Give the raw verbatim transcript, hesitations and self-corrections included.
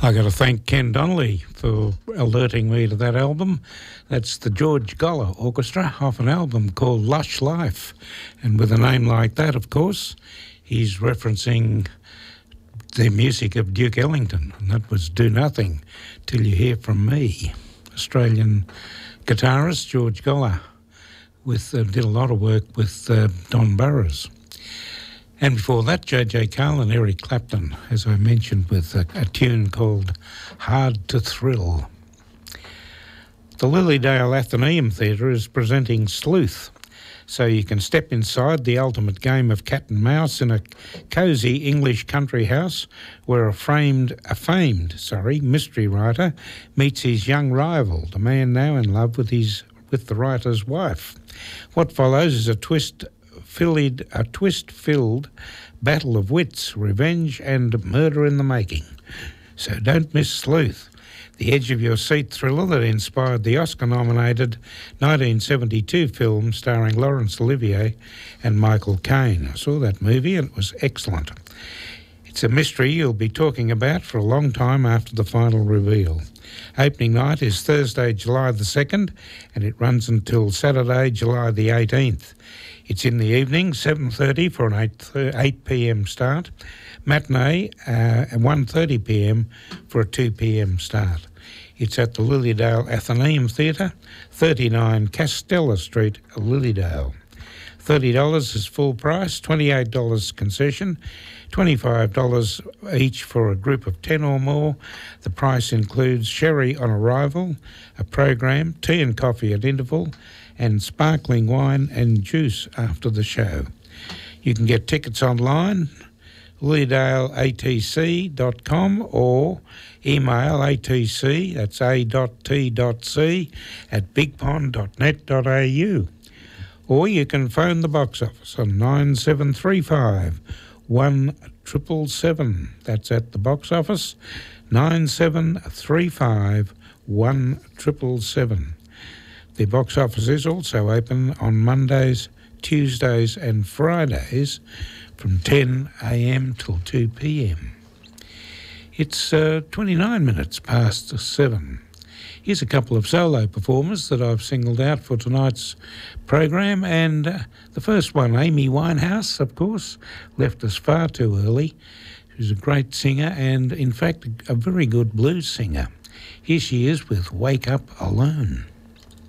I got to thank Ken Donnelly for alerting me to that album. That's the George Goller Orchestra off an album called Lush Life. And with a name like that, of course, he's referencing the music of Duke Ellington. And that was Do Nothing Till You Hear From Me. Australian guitarist George Goller with, uh, did a lot of work with uh, Don Burrows. And before that, J J Cale and Eric Clapton, as I mentioned, with a, a tune called Hard to Thrill. The Lilydale Athenaeum Theatre is presenting Sleuth, so you can step inside the ultimate game of cat and mouse in a cosy English country house where a framed, a famed, sorry, mystery writer meets his young rival, the man now in love with his with the writer's wife. What follows is a twist. Filled, a twist-filled battle of wits, revenge and murder in the making. So don't miss Sleuth, the edge-of-your-seat thriller that inspired the Oscar-nominated nineteen seventy-two film starring Laurence Olivier and Michael Caine. I saw that movie and it was excellent. It's a mystery you'll be talking about for a long time after the final reveal. Opening night is Thursday, July the second, and it runs until Saturday, July the eighteenth. It's in the evening, seven thirty for an eight p.m. start. Matinee uh, at one thirty p.m. for a two p.m. start. It's at the Lilydale Athenaeum Theatre, thirty-nine Castella Street, Lilydale. thirty dollars is full price, twenty-eight dollars concession, twenty-five dollars each for a group of ten or more. The price includes sherry on arrival, a program, tea and coffee at interval, and sparkling wine and juice after the show. You can get tickets online, lilydale a t c dot com, or email atc, that's a.t.c, at bigpond dot net dot a u. Or you can phone the box office on nine seven three five, one seven seven seven. That's at the box office, nine seven three five, one seven seven seven. The box office is also open on Mondays, Tuesdays and Fridays from ten a.m. till two p.m. It's uh, twenty-nine minutes past seven. Here's a couple of solo performers that I've singled out for tonight's program. And uh, the first one, Amy Winehouse, of course, left us far too early. She's a great singer and, in fact, a very good blues singer. Here she is with Wake Up Alone.